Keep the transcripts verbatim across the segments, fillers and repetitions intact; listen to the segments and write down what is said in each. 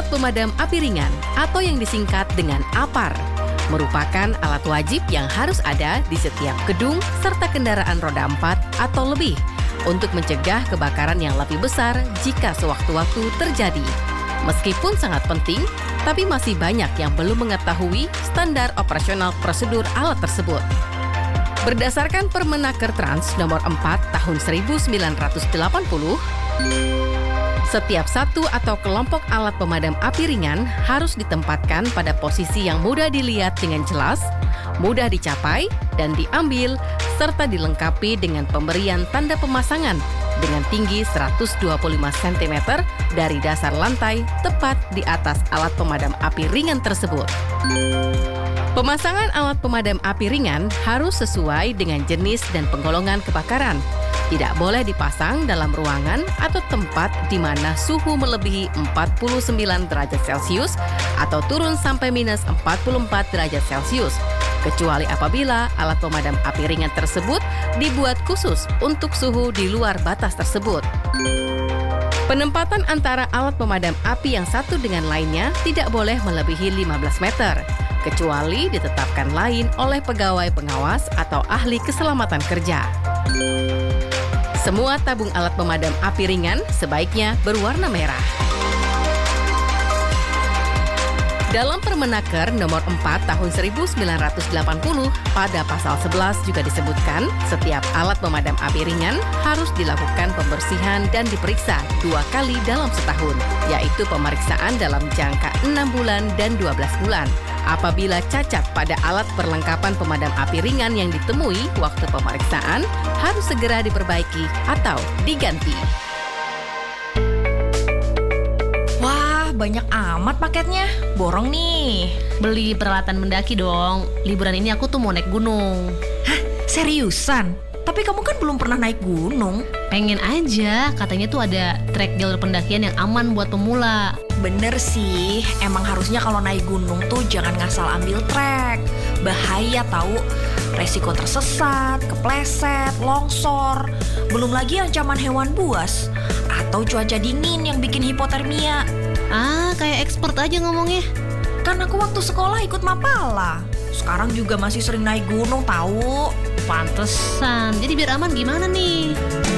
pemadam api ringan atau yang disingkat dengan APAR merupakan alat wajib yang harus ada di setiap gedung serta kendaraan roda empat atau lebih untuk mencegah kebakaran yang lebih besar jika sewaktu-waktu terjadi. Meskipun sangat penting, tapi masih banyak yang belum mengetahui standar operasional prosedur alat tersebut. Berdasarkan Permenaker Trans nomor empat tahun seribu sembilan ratus delapan puluh, setiap satu atau kelompok alat pemadam api ringan harus ditempatkan pada posisi yang mudah dilihat dengan jelas, mudah dicapai dan diambil, serta dilengkapi dengan pemberian tanda pemasangan dengan tinggi seratus dua puluh lima sentimeter dari dasar lantai tepat di atas alat pemadam api ringan tersebut. Pemasangan alat pemadam api ringan harus sesuai dengan jenis dan penggolongan kebakaran. Tidak boleh dipasang dalam ruangan atau tempat di mana suhu melebihi empat puluh sembilan derajat Celcius atau turun sampai minus empat puluh empat derajat Celcius, kecuali apabila alat pemadam api ringan tersebut dibuat khusus untuk suhu di luar batas tersebut. Penempatan antara alat pemadam api yang satu dengan lainnya tidak boleh melebihi lima belas meter, kecuali ditetapkan lain oleh pegawai pengawas atau ahli keselamatan kerja. Semua tabung alat pemadam api ringan sebaiknya berwarna merah. Dalam Permenaker nomor empat tahun seribu sembilan ratus delapan puluh, pada pasal sebelas juga disebutkan setiap alat pemadam api ringan harus dilakukan pembersihan dan diperiksa dua kali dalam setahun, yaitu pemeriksaan dalam jangka enam bulan dan dua belas bulan. Apabila cacat pada alat perlengkapan pemadam api ringan yang ditemui waktu pemeriksaan, harus segera diperbaiki atau diganti. Wah, banyak amat paketnya. Borong nih. Beli peralatan mendaki dong. Liburan ini aku tuh mau naik gunung. Hah? Seriusan? Tapi kamu kan belum pernah naik gunung. Pengen aja, katanya tuh ada trek jalur pendakian yang aman buat pemula. Bener sih, emang harusnya kalau naik gunung tuh jangan ngasal ambil trek. Bahaya tahu, resiko tersesat, kepleset, longsor. Belum lagi ancaman hewan buas atau cuaca dingin yang bikin hipotermia. Ah, kayak expert aja ngomongnya. Kan aku waktu sekolah ikut Mapala. Sekarang juga masih sering naik gunung tahu. Pantesan. Jadi biar aman gimana nih?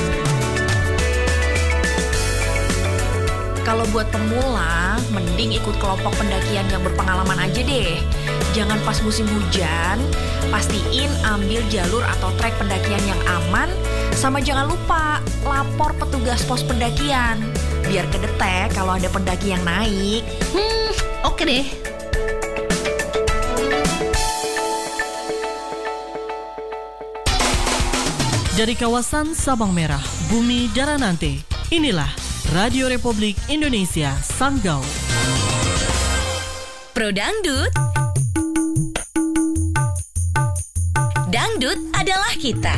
Kalau buat pemula, mending ikut kelompok pendakian yang berpengalaman aja deh. Jangan pas musim hujan, pastiin ambil jalur atau trek pendakian yang aman. Sama jangan lupa, lapor petugas pos pendakian. Biar kedetek kalau ada pendaki yang naik. Hmm, oke deh. Dari kawasan Sabang Merah, Bumi Daranante, inilah Radio Republik Indonesia Sanggau. Pro Dangdut. Dangdut adalah kita.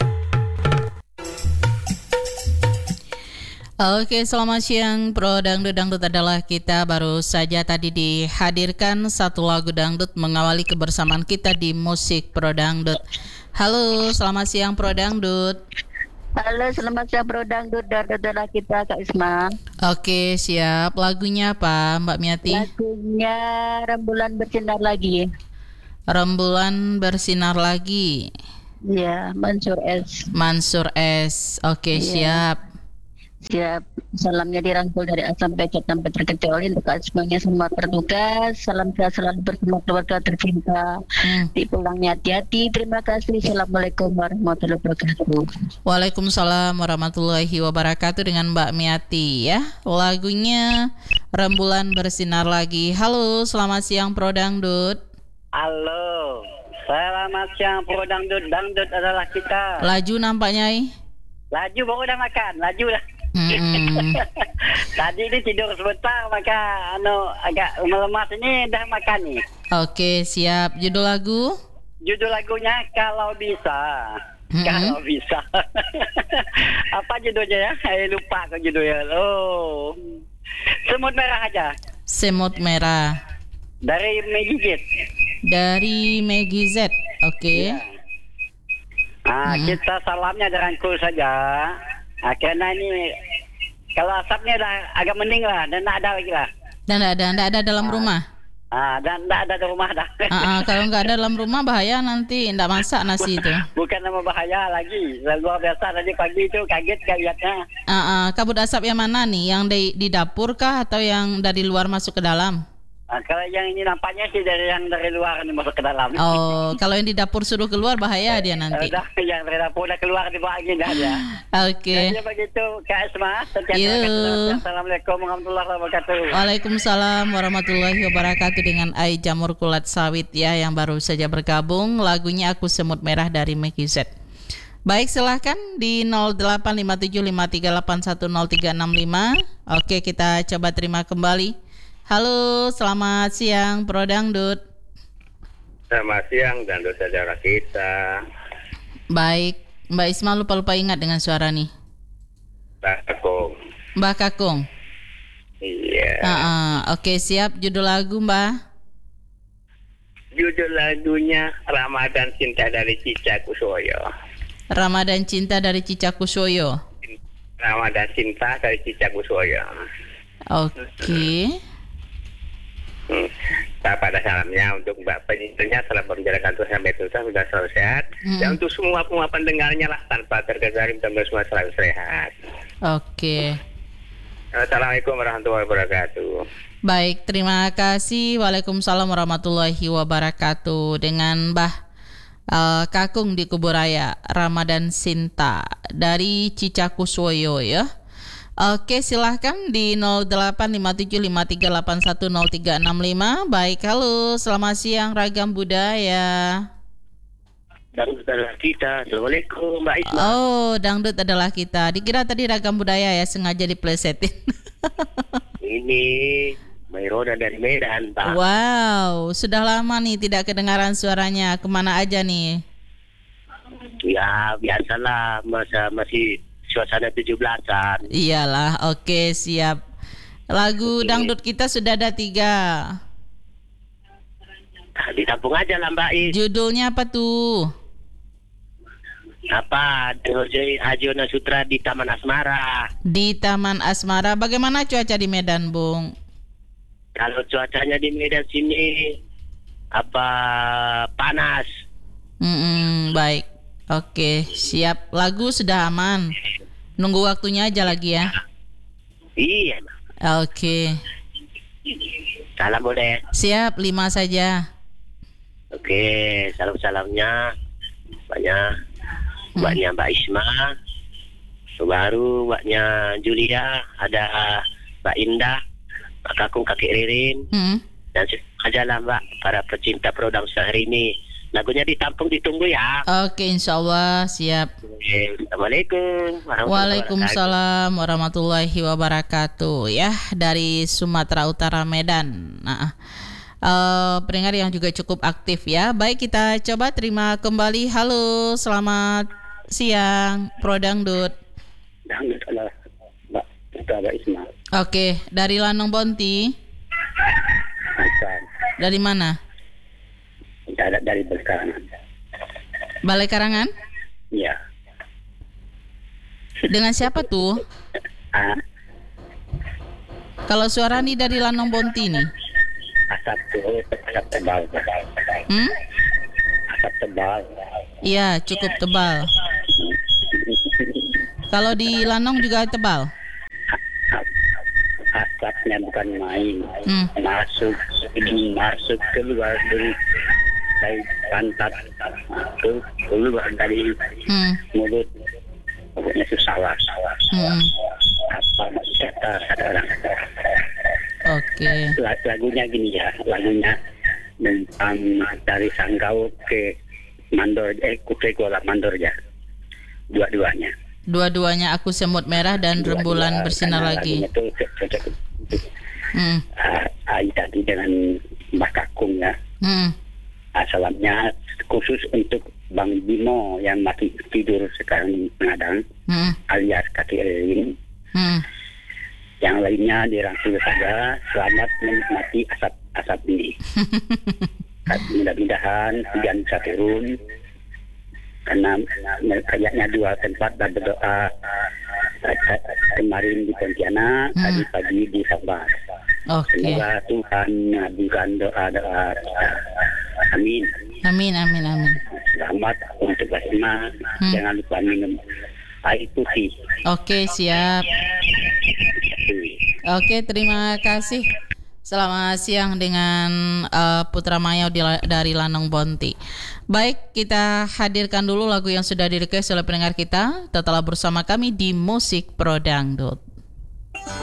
Oke, selamat siang Pro Dangdut. Dangdut adalah kita. Baru saja tadi dihadirkan satu lagu dangdut mengawali kebersamaan kita di Musik Pro Dangdut. Halo, selamat siang Pro Dangdut. Halo, selamat siang Pro Dangdut dan adalah kita Kak Isma. Oke, siap. Lagunya apa Mbak Miati? Lagunya Rembulan Bersinar Lagi. Rembulan Bersinar Lagi. Ya, Mansur S. Mansur S. Oke, Ya. siap. Siap. Salamnya dirangkul dari A sampai Z sampai terkecuali untuk semuanya semua bertugas. Salam sehat selalu bersama keluarga tercinta. Hmm. Di pulangnya hati-hati. Terima kasih. Assalamualaikum warahmatullahi wabarakatuh. Waalaikumsalam warahmatullahi wabarakatuh dengan Mbak Miati ya. Lagunya Rembulan Bersinar Lagi. Halo, selamat siang Pro Dangdut. Halo, selamat siang Pro Dangdut. Dangdut adalah kita. Laju nampaknya eh. Laju baru udah makan, laju dah. Mm-mm. Tadi ini tidur sebentar, maka anu agak melemas ini dah makan nih. Oke, siap. Judul lagu? Judul lagunya Kalau Bisa. Mm-hmm. Kalau bisa. Apa judulnya ya? Saya lupa kok judulnya. Oh. Semut Merah aja. Semut Merah. Dari Maggie Z. Dari Maggie Z. Oke. Ya. Nah, Mm-hmm. kita salamnya dirangkul saja. Nah, karena ini kalau asapnya dah agak mending lah dan tak ada lagi lah. Dan tidak ada, tidak ada dalam rumah. Ah, dan tidak ada di rumah dah. Ah, ah, kalau nggak ada dalam rumah bahaya nanti tidak masak nasi itu. Bukan nama bahaya lagi. Luar biasa tadi pagi itu kaget gak lihatnya. Ah, ah, kabut asap yang mana nih? Yang di, di dapur kah atau yang dari luar masuk ke dalam? Ah, kalau yang ini nampaknya sih dari yang dari luar ini masuk ke dalam. Oh, kalau yang di dapur suruh keluar bahaya dia nanti. Dah, yang dari dapur udah keluar dibawa lagi dah dia. Oke. Jadi begitu Kak Esma. Yo. Assalamualaikum warahmatullahi wabarakatuh. Waalaikumsalam warahmatullahi wabarakatuh dengan Ai Jamur Kulat Sawit ya yang baru saja bergabung. Lagunya Aku Semut Merah dari Meki Z. Baik, silahkan di nol delapan lima tujuh lima tiga delapan satu nol tiga enam lima. Oke, kita coba terima kembali. Halo, selamat siang Pro Dangdut. Selamat siang Dangdut saudara kita. Baik, Mbak Isma lupa-lupa ingat dengan suara nih. Mbak Kakung. Mbak Kakung. Iya. Uh-uh. Oke, siap. Judul lagu Mbak? Judul lagunya Ramadan Cinta dari Cica Kusoyo. Ramadan Cinta dari Cica Kusoyo. Ramadan Cinta dari Cica Kusoyo. Oke. Okay. Hmm. Nah, pada salamnya untuk Mbak penyiarnya salam menjalankan Tuhan sampai tuntas sudah selalu sehat. Hmm. Dan untuk semua semua pendengarnya lah tanpa terkecuali dan semua selalu sehat. Oke. Okay. Assalamualaikum warahmatullahi wabarakatuh. Baik, terima kasih. Waalaikumsalam warahmatullahi wabarakatuh. Dengan Mbah uh, Kakung di Kuburaya, Ramadan Sinta dari Cicakuswoyo ya. Oke, silahkan di nol delapan lima tujuh lima tiga delapan satu nol tiga enam lima. Baik, halo, selamat siang Ragam Budaya. Dangdut adalah kita. Assalamualaikum Mbak Isma. Oh, dangdut adalah kita. Dikira tadi Ragam Budaya ya, sengaja diplesetin. Ini Mairona dari Medan, Pak. Wow, sudah lama nih tidak kedengaran suaranya. Kemana aja nih? Ya, biasalah, masa masih suasana tujuh belasan. Iyalah, oke, siap. Lagu dangdut kita sudah ada tiga. Nah, ditampung aja lah Mbak Is. Judulnya apa tuh? Apa? Hajona Sutra di Taman Asmara. Di Taman Asmara. Bagaimana cuaca di Medan, Bung? Kalau cuacanya di Medan sini apa panas. Mm-mm, baik. Oke, siap. Lagu sudah aman. Nunggu waktunya aja lagi ya. Iya. Oke. Salam boleh. Siap, lima saja. Oke, salam-salamnya banyak. Mbaknya Mbak Isma, baru mbaknya Julia, ada Mbak Indah, Mbak Kakung, Kakek Ririn, hmm. dan aja lah Mbak para pecinta produk sehari ini. Lagunya ditampung, ditunggu ya. Oke, insya Allah siap. Assalamualaikum warahmatullahi Waalaikumsalam warahmatullahi wabarakatuh. Ya, dari Sumatera Utara, Medan. Nah, uh, pendengar yang juga cukup aktif ya. Baik, kita coba terima kembali. Halo, selamat siang Pro Dangdut. Dangdut adalah Mbak Mbak Isma. Oke, dari Lanong Bonti. Bukan. Dari mana? Ada dari Balai Karangan. Balai Karangan? Iya. Dengan siapa tuh? Ah. Kalau suara nih dari Lanong Bonti nih. Asap tuh, asap tebal. Hmm? Asap tebal. Iya, cukup tebal. Kalau di Lanong juga tebal? Asapnya bukan main. Hmm. Masuk, ini masuk keluar dari dari pantat, masuk keluar dari hmm. mulut. Pokoknya susah lah. Hmm. Apa kata kata orang? Oke. Okay. Lagunya gini ya, lagunya tentang dari Sanggau ke Mandor, eh ke Kuala Mandor ya, dua-duanya. Dua-duanya Aku Semut Merah dan Dua Rembulan Bersinar Lagi. Itu cocok. Hmm. Uh, Ai tadi dengan Mbak Kakung ya. Hmm. Uh, salamnya khusus untuk Bang Bimo yang masih tidur sekarang di Pengadang, hmm. alias Kaki Elin. Hmm. Yang lainnya dirangkul saja. Selamat menikmati asap-asap ini. Mudah-mudahan hujan bisa turun. Karena kayaknya dua tempat dan berdoa kemarin di Pontianak, hmm. tadi pagi di Sabah. Oke. Semoga Tuhan mengabulkan doa-doa. Amin. Amin, amin, amin. Selamat untuk Mbak Isma. Hmm. Jangan lupa minum air putih. Oke, siap. Oke, terima kasih. Selamat siang dengan uh, Putra Maya di- dari Lanong Bonti. Baik, kita hadirkan dulu lagu yang sudah di-request oleh pendengar kita. Tetaplah bersama kami di Musik Pro Dangdut.